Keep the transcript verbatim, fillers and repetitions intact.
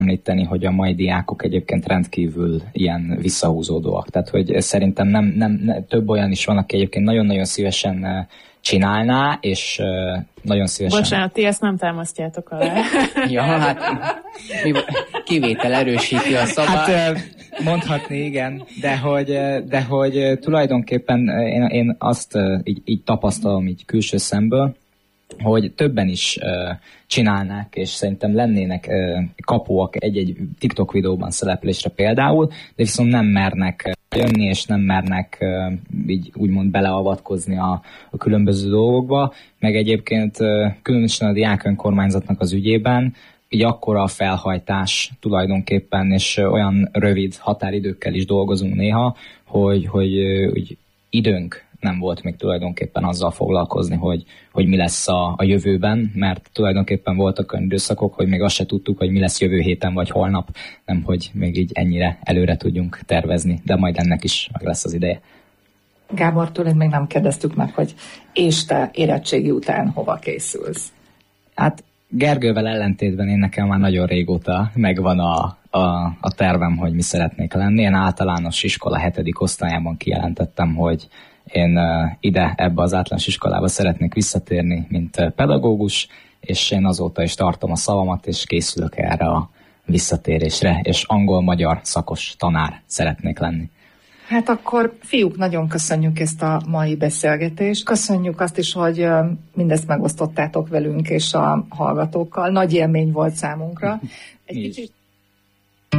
említeni, hogy a mai diákok egyébként rendkívül ilyen visszahúzódóak. Tehát, hogy szerintem nem, nem, nem több olyan is van, aki egyébként nagyon-nagyon szívesen csinálná, és nagyon szívesen... Bocsánat, ti ezt nem támasztjátok alá. Ja, hát kivétel erősíti a szabály. Hát mondhatni, igen, de hogy, de hogy tulajdonképpen én, én azt így, így tapasztalom így külső szemből, hogy többen is uh, csinálnák, és szerintem lennének uh, kapuak egy-egy TikTok videóban szereplésre például, de viszont nem mernek jönni, és nem mernek uh, így úgymond beleavatkozni a, a különböző dolgokba, meg egyébként uh, különösen a diák önkormányzatnak az ügyében, így akkora a felhajtás tulajdonképpen, és uh, olyan rövid határidőkkel is dolgozunk néha, hogy, hogy, uh, hogy időnk nem volt még tulajdonképpen azzal foglalkozni, hogy, hogy mi lesz a, a jövőben, mert tulajdonképpen voltak olyan időszakok, hogy még azt se tudtuk, hogy mi lesz jövő héten vagy holnap, nem hogy még így ennyire előre tudjunk tervezni, de majd ennek is meg lesz az ideje. Gábor, tőled még nem kérdeztük meg, hogy és te érettségi után hova készülsz? Hát Gergővel ellentétben én nekem már nagyon régóta megvan a, a, a tervem, hogy mi szeretnék lenni. Én általános iskola hetedik osztályában kijelentettem, hogy én ide, ebbe az általános iskolába szeretnék visszatérni, mint pedagógus, és én azóta is tartom a szavamat, és készülök erre a visszatérésre, és angol-magyar szakos tanár szeretnék lenni. Hát akkor, fiúk, nagyon köszönjük ezt a mai beszélgetést. Köszönjük azt is, hogy mindezt megosztottátok velünk és a hallgatókkal. Nagy élmény volt számunkra. Egy kicsit